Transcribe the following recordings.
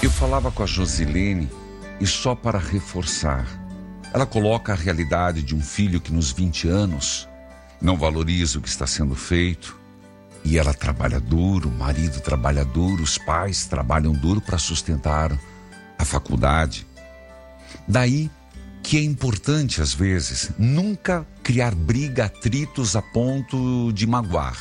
Eu falava com a Josilene e só para reforçar, ela coloca a realidade de um filho que nos 20 anos não valoriza o que está sendo feito e ela trabalha duro, o marido trabalha duro, os pais trabalham duro para sustentar a faculdade. Daí que é importante, às vezes, nunca criar briga, atritos a ponto de magoar.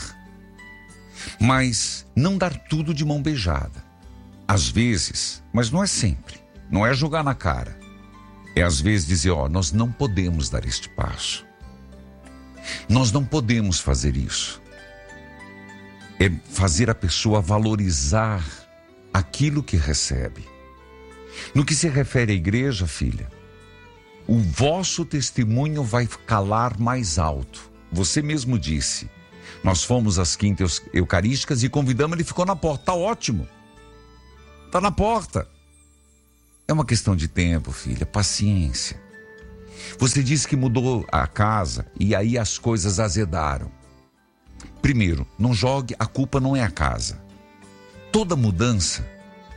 Mas não dar tudo de mão beijada. Às vezes, mas não é sempre, não é jogar na cara. É às vezes dizer, nós não podemos dar este passo. Nós não podemos fazer isso. É fazer a pessoa valorizar aquilo que recebe. No que se refere à igreja, filha, o vosso testemunho vai calar mais alto. Você mesmo disse. Nós fomos às quintas eucarísticas e convidamos, ele ficou na porta. Tá ótimo. Tá na porta. É uma questão de tempo, filha, paciência. Você disse que mudou a casa e aí as coisas azedaram. Primeiro, não jogue, a culpa não é a casa. Toda mudança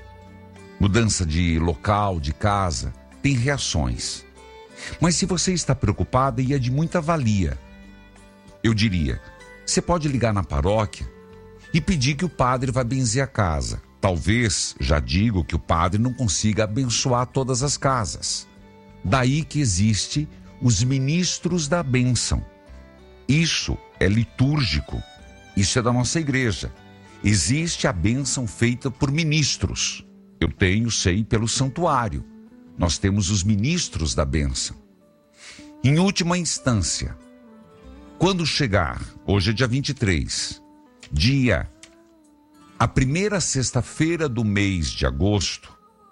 de local, de casa, tem reações. Mas se você está preocupada, e é de muita valia, eu diria, você pode ligar na paróquia e pedir que o padre vá benzer a casa. Talvez, já digo, que o padre não consiga abençoar todas as casas. Daí que existe os ministros da bênção. Isso é litúrgico. Isso é da nossa igreja. Existe a bênção feita por ministros. Eu sei pelo santuário. Nós temos os ministros da bênção. Em última instância, quando chegar, hoje é dia 23, a primeira sexta-feira do mês de agosto,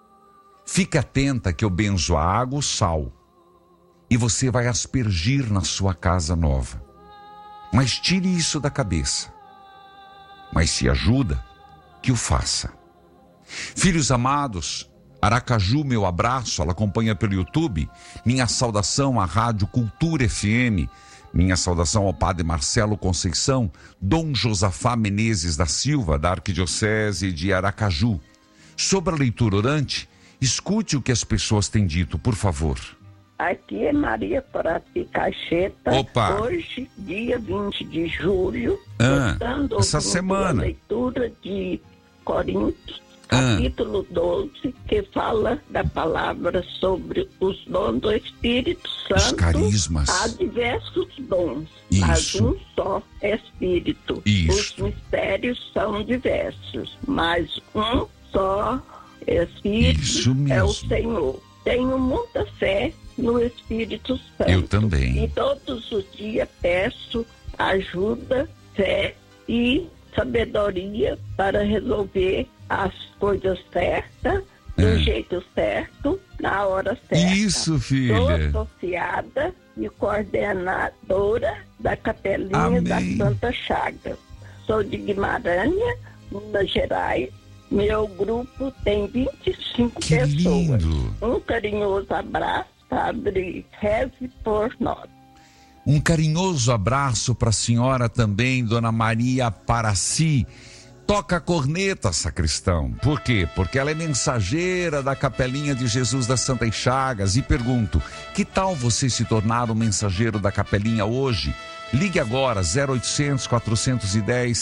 fique atenta que eu benzo a água, o sal, e você vai aspergir na sua casa nova. Mas tire isso da cabeça. Mas se ajuda, que o faça. Filhos amados, Aracaju, meu abraço, ela acompanha pelo YouTube, minha saudação à Rádio Cultura FM, minha saudação ao Padre Marcelo Conceição, Dom Josafá Menezes da Silva, da Arquidiocese de Aracaju. Sobre a leitura orante, escute o que as pessoas têm dito, por favor. Aqui é Maria Coraci Cacheta. Opa. Hoje, dia 20 de julho, essa semana. A leitura de Coríntios, capítulo 12, que fala da palavra sobre os dons do Espírito Santo. Os carismas. Há diversos dons, Isso. mas um só Espírito. Isso. Os mistérios são diversos, mas um só Espírito. Isso mesmo. É o Senhor. Tenho muita fé no Espírito Santo. Eu também. E todos os dias peço ajuda, fé e sabedoria para resolver as coisas certas, do jeito certo, na hora certa. Isso, filha. Sou associada e coordenadora da Capelinha Amém. da Santa Chagas. Sou de Guimarães, Minas Gerais. Meu grupo tem 25 Que pessoas. lindo. Um carinhoso abraço, Padre, reze por nós. Um carinhoso abraço para a senhora também, Dona Maria Paraci. Toca a corneta, sacristão. Por quê? Porque ela é mensageira da Capelinha de Jesus das Santas Chagas. E pergunto, que tal você se tornar um mensageiro da Capelinha hoje? Ligue agora, 0800 410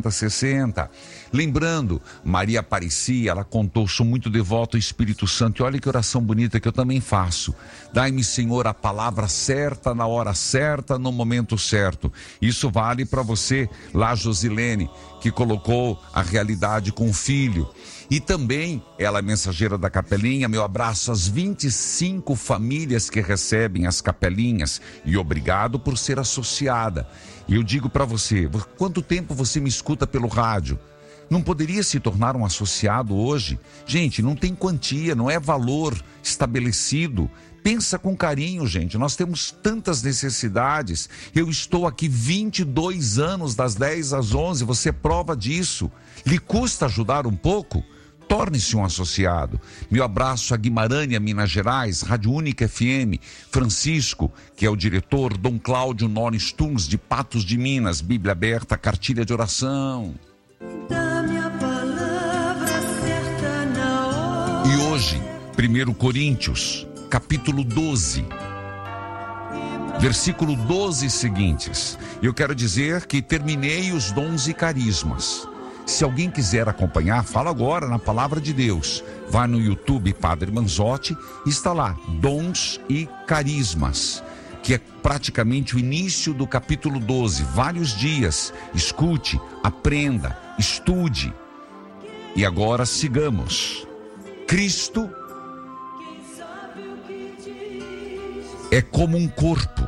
6060. Lembrando, Maria Aparecia, ela contou, sou muito devoto ao Espírito Santo. E olha que oração bonita que eu também faço. Dai-me, Senhor, a palavra certa, na hora certa, no momento certo. Isso vale para você, lá, Josilene, que colocou a realidade com o filho. E também, ela é mensageira da Capelinha, meu abraço às 25 famílias que recebem as capelinhas. E obrigado por ser associada. E eu digo para você, quanto tempo você me escuta pelo rádio? Não poderia se tornar um associado hoje? Gente, não tem quantia, não é valor estabelecido. Pensa com carinho, gente. Nós temos tantas necessidades. Eu estou aqui 22 anos, das 10 às 11. Você é prova disso. Lhe custa ajudar um pouco? Torne-se um associado. Meu abraço a Guimarães, Minas Gerais, Rádio Única FM, Francisco, que é o diretor, Dom Cláudio Nones Tuns, de Patos de Minas, Bíblia Aberta, cartilha de oração. 1 Coríntios, capítulo 12, versículo 12 seguintes. Eu quero dizer que terminei os dons e carismas. Se alguém quiser acompanhar, fala agora na Palavra de Deus. Vai no YouTube Padre Manzotti, está lá, Dons e Carismas, que é praticamente o início do capítulo 12, vários dias. Escute, aprenda, estude. E agora sigamos. Cristo é como um corpo.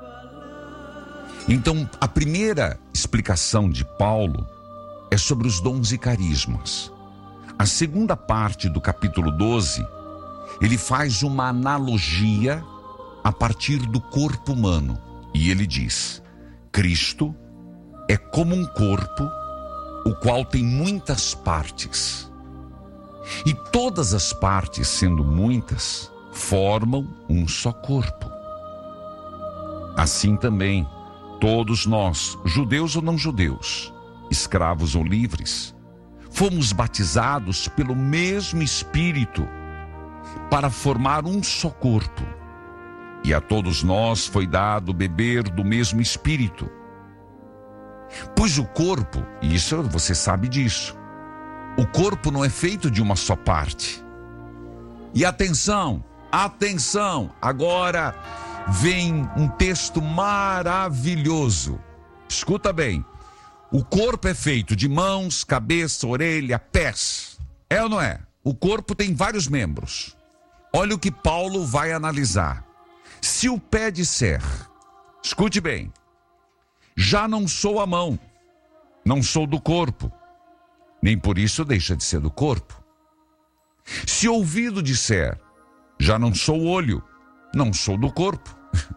Então, a primeira explicação de Paulo é sobre os dons e carismas. A segunda parte do capítulo 12, ele faz uma analogia a partir do corpo humano. E ele diz: Cristo é como um corpo, o qual tem muitas partes. E todas as partes, sendo muitas, formam um só corpo. Assim também, todos nós, judeus ou não judeus, escravos ou livres, fomos batizados pelo mesmo Espírito para formar um só corpo. E a todos nós foi dado beber do mesmo Espírito. Pois o corpo, e isso você sabe disso, o corpo não é feito de uma só parte. E atenção, agora vem um texto maravilhoso. Escuta bem. O corpo é feito de mãos, cabeça, orelha, pés. É ou não é? O corpo tem vários membros. Olha o que Paulo vai analisar. Se o pé disser, escute bem, já não sou a mão, não sou do corpo, nem por isso deixa de ser do corpo. Se o ouvido disser, já não sou o olho, não sou do corpo,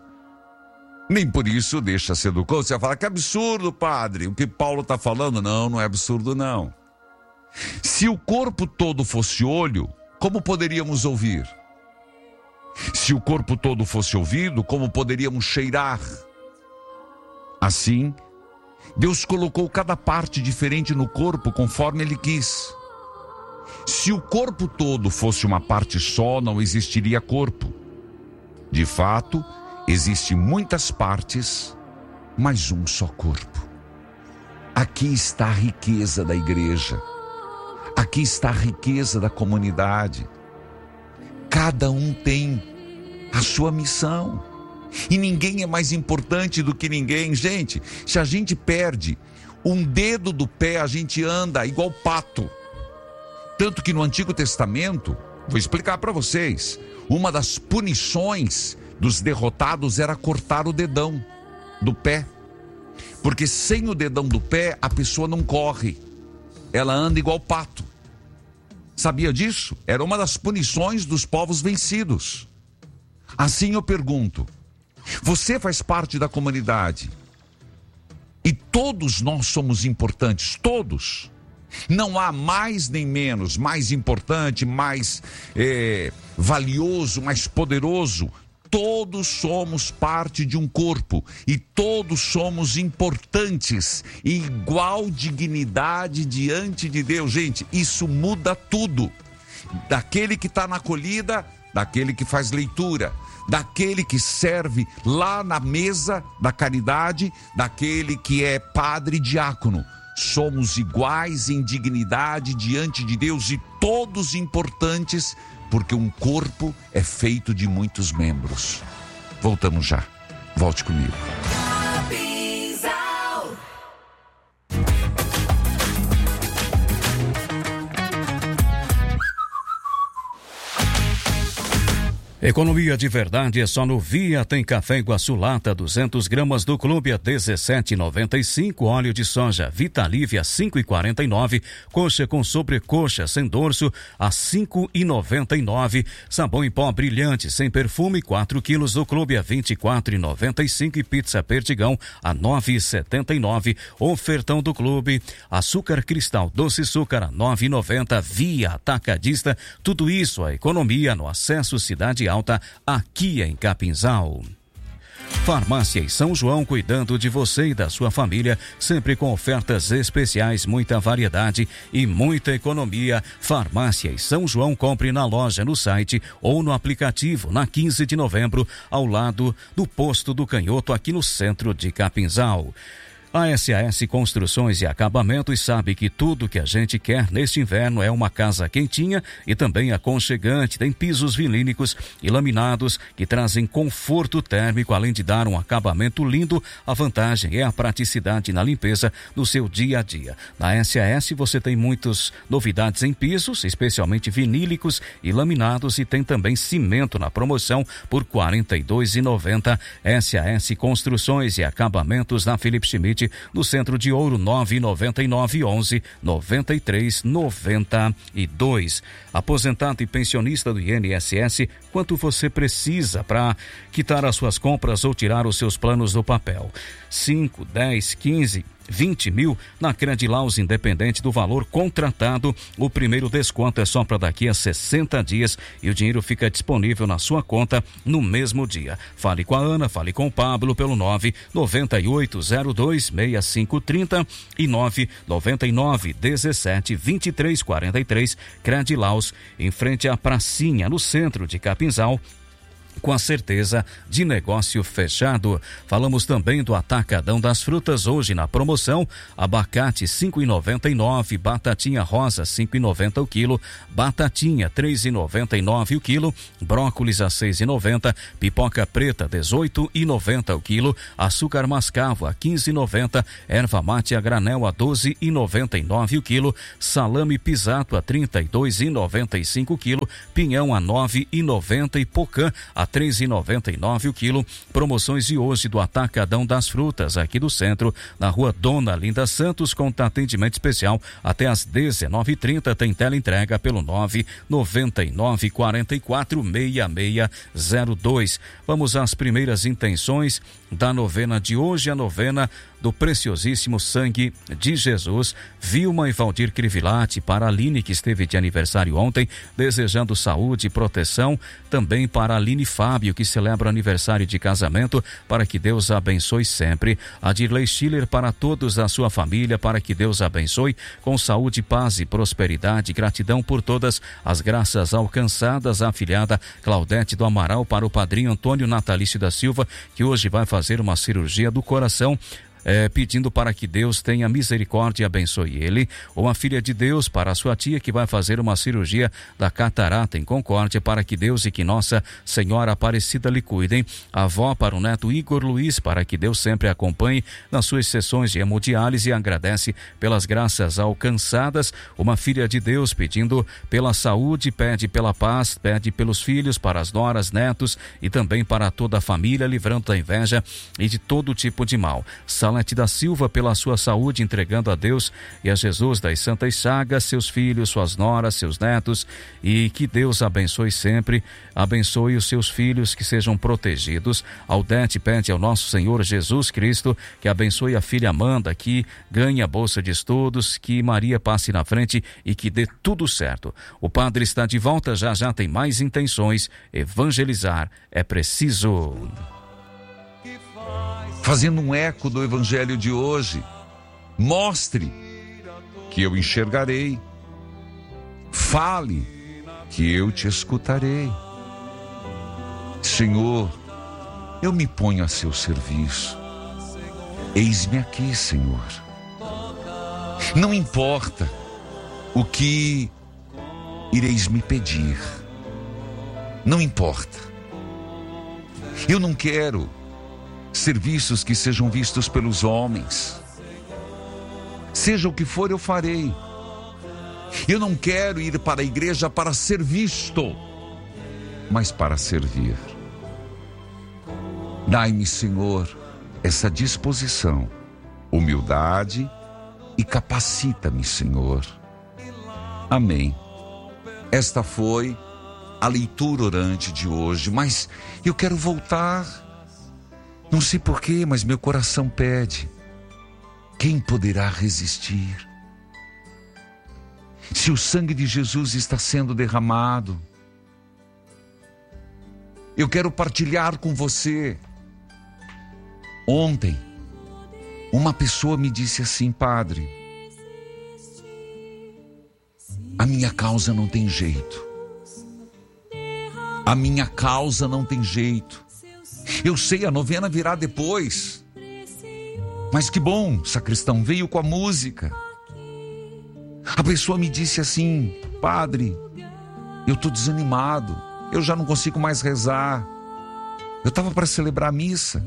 nem por isso deixa de ser do corpo. Você vai falar, que absurdo, padre, o que Paulo está falando. Não é absurdo, não. Se o corpo todo fosse olho, como poderíamos ouvir? Se o corpo todo fosse ouvido, como poderíamos cheirar? Assim, Deus colocou cada parte diferente no corpo conforme Ele quis. Se o corpo todo fosse uma parte só, não existiria corpo. De fato, existem muitas partes, mas um só corpo. Aqui está a riqueza da igreja. Aqui está a riqueza da comunidade. Cada um tem a sua missão. E ninguém é mais importante do que ninguém. Gente, se a gente perde um dedo do pé, a gente anda igual pato. Tanto que no Antigo Testamento, vou explicar para vocês, uma das punições dos derrotados era cortar o dedão do pé. Porque sem o dedão do pé, a pessoa não corre. Ela anda igual pato. Sabia disso? Era uma das punições dos povos vencidos. Assim eu pergunto, você faz parte da comunidade e todos nós somos importantes, todos. Não há mais nem menos, mais importante, mais valioso, mais poderoso. Todos somos parte de um corpo e todos somos importantes e igual dignidade diante de Deus. Gente, isso muda tudo. Daquele que está na acolhida, daquele que faz leitura, daquele que serve lá na mesa da caridade, daquele que é padre e diácono. Somos iguais em dignidade diante de Deus e todos importantes, porque um corpo é feito de muitos membros. Voltamos já. Volte comigo. Economia de verdade é só no Via. Tem café Iguaçu lata 200 gramas do clube a 17,95, óleo de soja Vitalívia a 5,49, coxa com sobrecoxa sem dorso a 5,99, sabão em pó brilhante sem perfume 4 quilos do clube a 24,95 e pizza Perdigão a 9,79. Ofertão do clube, açúcar cristal doce açúcar a 9,90, Via Atacadista. Tudo isso a economia no acesso Cidade Alta, aqui em Capinzal. Farmácias São João, cuidando de você e da sua família, sempre com ofertas especiais, muita variedade e muita economia. Farmácias São João, compre na loja, no site ou no aplicativo, na 15 de novembro, ao lado do Posto do Canhoto, aqui no centro de Capinzal. A SAS Construções e Acabamentos sabe que tudo que a gente quer neste inverno é uma casa quentinha e também aconchegante. Tem pisos vinílicos e laminados que trazem conforto térmico, além de dar um acabamento lindo. A vantagem é a praticidade na limpeza do seu dia a dia. Na SAS você tem muitas novidades em pisos, especialmente vinílicos e laminados, e tem também cimento na promoção por R$ 42,90. SAS Construções e Acabamentos, na Felipe Schmidt, no Centro de Ouro, 999-11-93-92. Aposentado e pensionista do INSS, quanto você precisa para quitar as suas compras ou tirar os seus planos do papel? 5, 10, 15... 20 mil na Credilaus, independente do valor contratado. O primeiro desconto é só para daqui a 60 dias e o dinheiro fica disponível na sua conta no mesmo dia. Fale com a Ana, fale com o Pablo pelo 998026530 e 999172343. Credilaus, em frente à pracinha, no centro de Capinzal, com a certeza de negócio fechado. Falamos também do Atacadão das Frutas, hoje na promoção: abacate 5,99, batatinha rosa 5,90 o quilo, batatinha 3,99 o quilo, brócolis a 6,90, pipoca preta 18,90 o quilo, açúcar mascavo a 15,90, erva mate a granel a 12,99 o quilo, salame pisato a 32,95 o quilo, pinhão a 9,90 e pocã a 3,99 o quilo. Promoções de hoje do Atacadão das Frutas, aqui do centro, na Rua Dona Linda Santos, com atendimento especial até às 19h30. Tem teleentrega pelo 999-44-6602. Vamos às primeiras intenções da novena de hoje, a novena do Preciosíssimo Sangue de Jesus. Vilma e Valdir Crivilati, para a Aline, que esteve de aniversário ontem, desejando saúde e proteção. Também para a Aline Fábio, que celebra aniversário de casamento, para que Deus a abençoe sempre. A Dirley Schiller, para todos da sua família, para que Deus a abençoe com saúde, paz e prosperidade. Gratidão por todas as graças alcançadas. A afilhada Claudete do Amaral, para o padrinho Antônio Natalício da Silva, que hoje vai fazer uma cirurgia do coração, pedindo para que Deus tenha misericórdia e abençoe ele. Uma filha de Deus, para a sua tia, que vai fazer uma cirurgia da catarata em Concórdia, para que Deus e que Nossa Senhora Aparecida lhe cuidem. A avó, para o neto Igor Luiz, para que Deus sempre acompanhe nas suas sessões de hemodiálise, e agradece pelas graças alcançadas. Uma filha de Deus, pedindo pela saúde, pede pela paz, pede pelos filhos, para as noras, netos e também para toda a família, livrando da inveja e de todo tipo de mal. Salete da Silva, pela sua saúde, entregando a Deus e a Jesus das Santas Chagas, seus filhos, suas noras, seus netos, e que Deus abençoe sempre, abençoe os seus filhos, que sejam protegidos. Aldete pede ao nosso Senhor Jesus Cristo que abençoe a filha Amanda, que ganhe a bolsa de estudos, que Maria passe na frente e que dê tudo certo. O padre está de volta, já tem mais intenções. Evangelizar é preciso. Fazendo um eco do evangelho de hoje, mostre que eu enxergarei, fale que eu te escutarei. Senhor, eu me ponho a seu serviço. Eis-me aqui, Senhor. Não importa o que ireis me pedir, não importa. Eu não quero serviços que sejam vistos pelos homens. Seja o que for, eu farei. Eu não quero ir para a igreja para ser visto, mas para servir. Dai-me, Senhor, essa disposição, humildade, e capacita-me, Senhor. Amém. Esta foi a leitura orante de hoje, mas eu quero voltar. Não sei porquê, mas meu coração pede. Quem poderá resistir? Se o sangue de Jesus está sendo derramado, eu quero partilhar com você Ontem, uma pessoa me disse assim: padre, a minha causa não tem jeito. A minha causa não tem jeito. Eu sei, a novena virá depois. Mas que bom, sacristão, veio com a música. A pessoa me disse assim: padre, eu estou desanimado. Eu já não consigo mais rezar. Eu estava para celebrar a missa.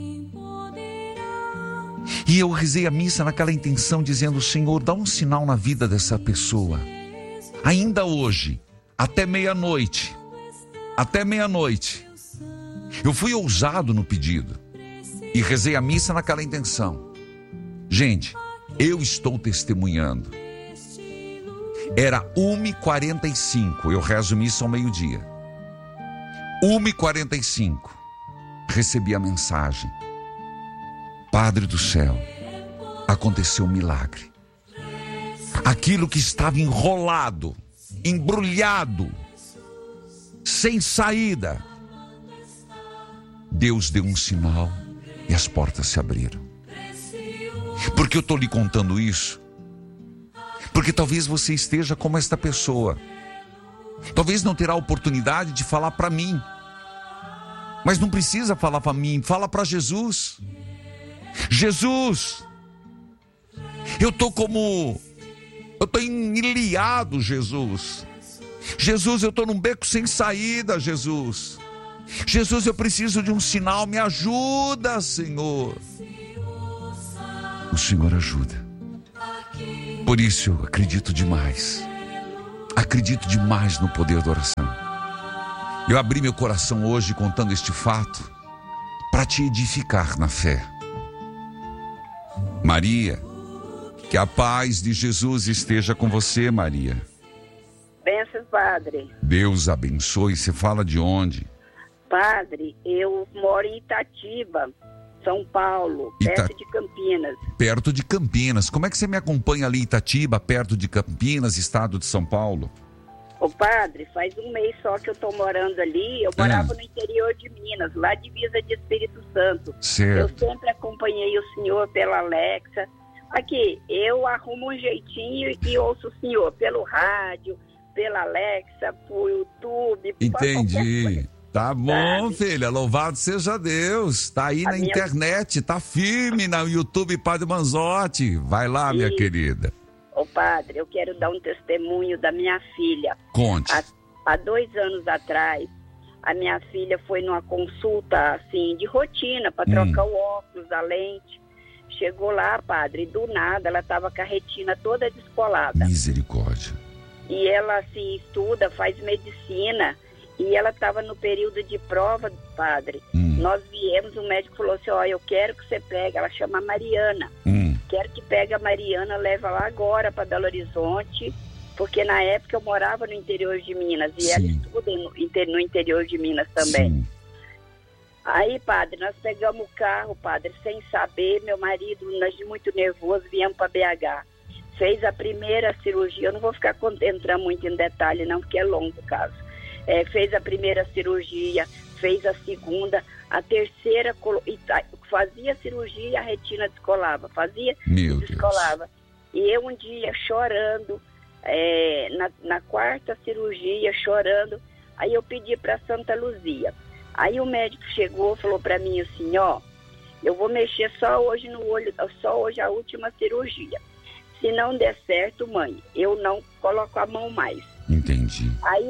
E eu rezei a missa naquela intenção, dizendo: Senhor, dá um sinal na vida dessa pessoa. Ainda hoje, até meia-noite, eu fui ousado no pedido e rezei a missa naquela intenção. Gente, eu estou testemunhando. Era 1h45, eu rezo missa ao meio-dia. 1h45, recebi a mensagem: Padre do céu, aconteceu um milagre. Aquilo que estava enrolado, embrulhado, sem saída, Deus deu um sinal e as portas se abriram. Por que eu estou lhe contando isso? Porque talvez você esteja como esta pessoa. Talvez não terá oportunidade de falar para mim. Mas não precisa falar para mim, fala para Jesus. Jesus, eu estou enilhado, Jesus. Jesus, eu estou num beco sem saída, Jesus. Jesus, eu preciso de um sinal, me ajuda, Senhor. O Senhor ajuda. Por isso eu acredito demais no poder da oração. Eu abri meu coração hoje contando este fato para te edificar na fé. Maria, que a paz de Jesus esteja com você, Maria. Bênçãos, padre. Deus abençoe. Você fala de onde? Padre, eu moro em Itatiba, São Paulo, perto de Campinas. Perto de Campinas. Como é que você me acompanha ali em Itatiba, perto de Campinas, estado de São Paulo? Ô padre, faz um mês só que eu tô morando ali. Eu morava no interior de Minas, lá divisa de Espírito Santo. Certo. Eu sempre acompanhei o senhor pela Alexa. Aqui, eu arrumo um jeitinho e ouço o senhor pelo rádio, pela Alexa, por YouTube. Entendi. Tá bom, filha, louvado seja Deus. Tá aí na internet, tá firme no YouTube Padre Manzotti. Vai lá, minha querida. Ô padre, eu quero dar um testemunho da minha filha. Conte. Há 2 anos atrás, a minha filha foi numa consulta, assim, de rotina, para trocar o óculos, a lente. Chegou lá, padre, e do nada ela estava com a retina toda descolada. Misericórdia. E ela, assim, estuda, faz medicina, e ela estava no período de prova, padre. Nós viemos, o médico falou assim: ó, eu quero que você pegue, ela chama Mariana. Quero que pegue a Mariana, leva lá agora para Belo Horizonte, porque na época eu morava no interior de Minas, e ela estuda no interior de Minas também. Sim. Aí, padre, nós pegamos o carro, padre, sem saber, meu marido, nós muito nervoso, viemos para BH. Fez a primeira cirurgia, eu não vou ficar entrando muito em detalhe não, porque é longo o caso. Fez a primeira cirurgia, fez a segunda, a terceira, fazia a cirurgia e a retina descolava, descolava. E eu um dia chorando, na quarta cirurgia, chorando, aí eu pedi para Santa Luzia. Aí o médico chegou, falou para mim assim: ó, eu vou mexer só hoje no olho, só hoje a última cirurgia. Se não der certo, mãe, eu não coloco a mão mais. Entendi. Aí,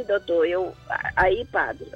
padre,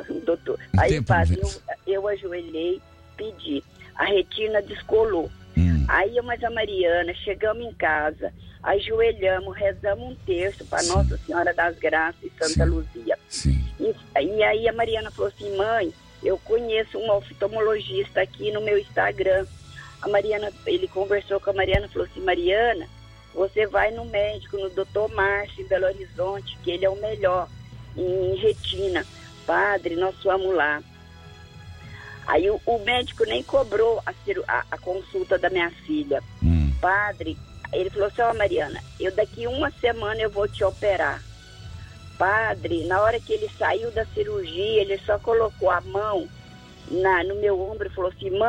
eu ajoelhei, pedi. A retina descolou. Aí eu mais a Mariana, chegamos em casa, ajoelhamos, rezamos um terço para Nossa Senhora das Graças e Santa Luzia. Sim. E aí a Mariana falou assim: mãe, eu conheço um oftalmologista aqui no meu Instagram. A Mariana, ele conversou com a Mariana e falou assim: Mariana, você vai no médico, no Dr. Márcio, em Belo Horizonte, que ele é o melhor em retina. Padre, nós vamos lá. Aí o médico nem cobrou a consulta da minha filha. Padre, ele falou assim: ó, Mariana, daqui 1 semana eu vou te operar. Padre, na hora que ele saiu da cirurgia, ele só colocou a mão no meu ombro e falou assim: mãe,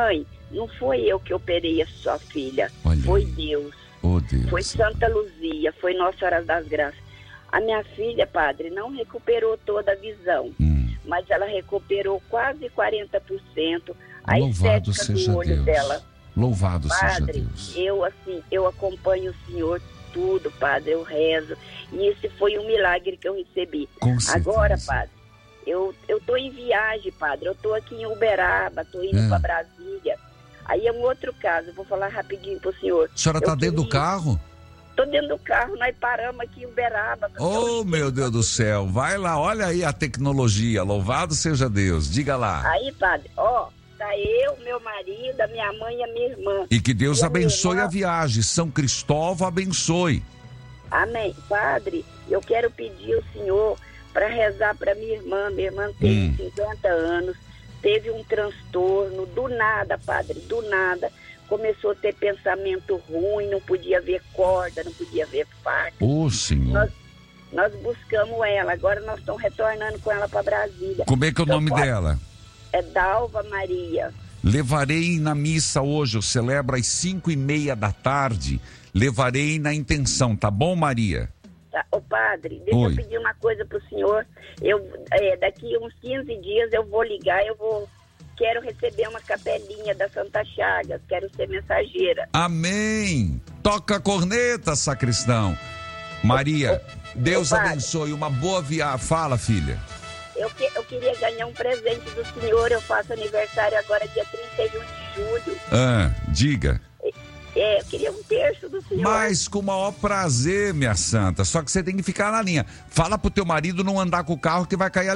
não foi eu que operei a sua filha, Olha foi aí. Deus. Oh, Deus. Foi Santa Luzia, foi Nossa Senhora das Graças. A minha filha, padre, não recuperou toda a visão, mas ela recuperou quase 40%. A Louvado estética seja do olho Deus. dela. Louvado seja Padre, Deus. eu acompanho o senhor tudo, padre, eu rezo. E esse foi um milagre que eu recebi. Com certeza. Agora, padre, eu tô em viagem, padre, eu tô aqui em Uberaba, tô indo para Brasília. Aí é um outro caso, vou falar rapidinho pro senhor. A senhora está dentro do carro? Tô dentro do carro, nós paramos aqui em Uberaba. Oh, meu Deus do céu, vai lá, olha aí a tecnologia, louvado seja Deus, diga lá. Aí, padre, ó, tá eu, meu marido, a minha mãe e a minha irmã. E que Deus E a abençoe minha a irmã. viagem, São Cristóvão abençoe. Amém. Padre, eu quero pedir ao senhor para rezar para minha irmã. Minha irmã tem 50 anos, teve um transtorno, do nada, padre, do nada. Começou a ter pensamento ruim, não podia ver corda, não podia ver faca. Ô, Senhor. Nós buscamos ela, agora nós estamos retornando com ela para Brasília. Como é que é o nome dela? É Dalva Maria. Levarei na missa hoje, eu celebro às 5:30 da tarde. Levarei na intenção, tá bom, Maria? Tá, ô padre, deixa eu pedir uma coisa pro senhor. Daqui uns 15 dias eu vou ligar, quero receber uma capelinha da Santa Chagas, quero ser mensageira. Amém! Toca a corneta, sacristão. Maria, Deus abençoe, uma boa viagem. Fala, filha. Eu queria ganhar um presente do senhor, eu faço aniversário agora dia 31 de julho. Diga. Eu queria um terço do senhor. Mas com o maior prazer, minha santa, só que você tem que ficar na linha. Fala pro teu marido não andar com o carro que vai cair a